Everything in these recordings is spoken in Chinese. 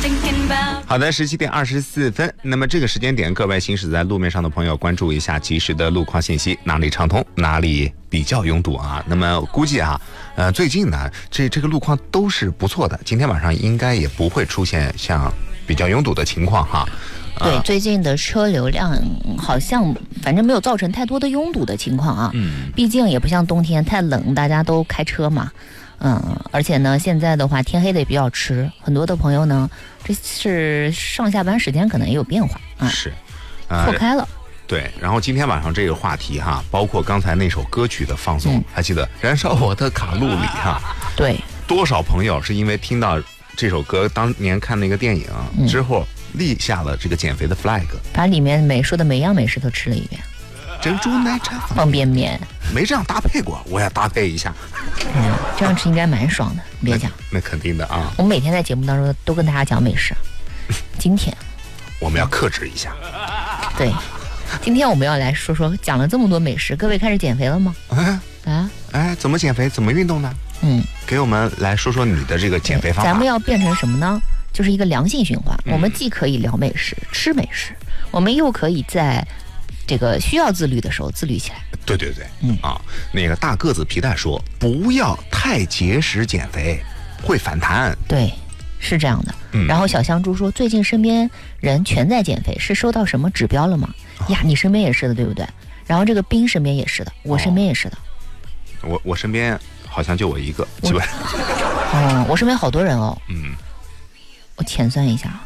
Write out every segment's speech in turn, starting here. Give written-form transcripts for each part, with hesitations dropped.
好的，17点24分。那么这个时间点，各位行驶在路面上的朋友，关注一下及时的路况信息，哪里畅通，哪里比较拥堵啊？那么估计最近呢，这个路况都是不错的，今天晚上应该也不会出现像比较拥堵的情况哈。 对，最近的车流量好像反正没有造成太多的拥堵的情况啊。毕竟也不像冬天太冷，大家都开车嘛。而且呢，现在的话天黑的也比较迟，很多的朋友呢，这是上下班时间可能也有变化啊。 是， 错开了。 对，然后今天晚上这个话题哈，包括刚才那首歌曲的放送，还记得《燃烧我的卡路里》哈？ 对， 多少朋友是因为听到这首歌，当年看那个电影之后，立下了这个减肥的 flag， 把里面说的每样美食都吃了一遍。 珍珠奶茶方便面没这样搭配过，我要搭配一下。 这样吃应该蛮爽的，别讲。 那肯定的啊！ 我们每天在节目当中都跟大家讲美食，今天我们要克制一下。 对，今天我们要来说说，讲了这么多美食，各位开始减肥了吗？ 怎么减肥？怎么运动呢？给我们来说说你的这个减肥方法。 咱们要变成什么呢？就是一个良性循环。我们既可以聊美食、吃美食，我们又可以在这个需要自律的时候自律起来。 对，那个大个子皮带说，不要太节食减肥，会反弹。 对，是这样的。然后小香猪说，最近身边人全在减肥，是收到什么指标了吗？呀，你身边也是的，对不对？然后这个冰身边也是的，我身边也是的。 我身边好像就我一个，基本上。 我身边好多人哦。我浅算一下，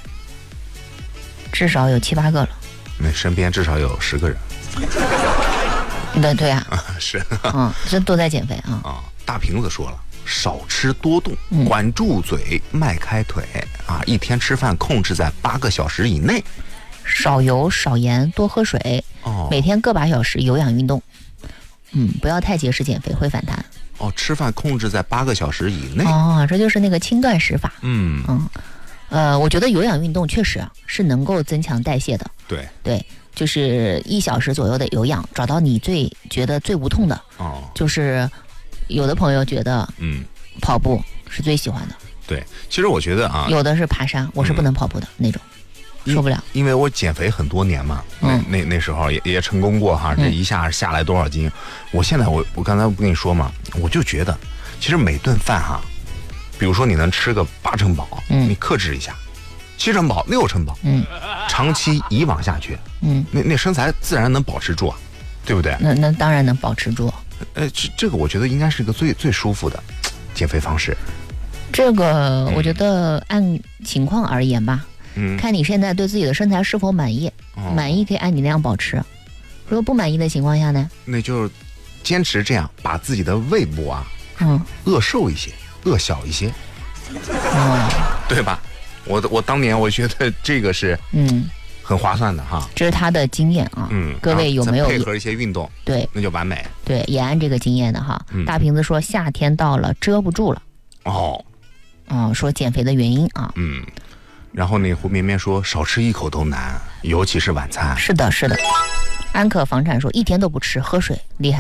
至少有7、8个了。 那身边至少有10个人。 对啊。 是。 这都在减肥啊。 大瓶子说了，少吃多动，管住嘴，迈开腿啊！一天吃饭控制在8个小时以内， 少油少盐，多喝水。每天各8小时有氧运动。不要太节食减肥会反弹。 吃饭控制在8个小时以内。 这就是那个轻断食法。我觉得有氧运动确实是能够增强代谢的。对，就是1小时左右的有氧，找到你觉得最无痛的。就是有的朋友觉得跑步是最喜欢的。 对，其实我觉得有的是爬山，我是不能跑步的那种，受不了。 因为我减肥很多年嘛，那时候也成功过哈，这一下下来多少斤。我现在我刚才不跟你说嘛，我就觉得其实每顿饭比如说你能吃个8成饱，你克制一下，7成饱、6成饱，长期以往下去，那身材自然能保持住对不对？ 那当然能保持住。 这个我觉得应该是个最舒服的减肥方式。 这个我觉得按情况而言吧，看你现在对自己的身材是否满意，满意可以按你那样保持。如果不满意的情况下呢？ 那就坚持这样，把自己的胃部饿瘦一些。饿小一些，对吧？我当年我觉得这个是很划算的哈。 这是他的经验各位有没有配合一些运动？ 对， 那就完美。 对，也按这个经验的哈。大瓶子说夏天到了遮不住了。说减肥的原因然后那胡绵绵说少吃1口都难，尤其是晚餐。 是的。安可房产说一天都不吃，喝水厉害。